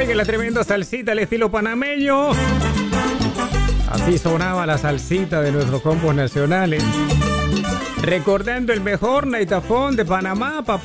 Oiga, la tremenda salsita al estilo panameño. Así sonaba la salsita de nuestros combos nacionales. Recordando el mejor naitafón de Panamá, papá.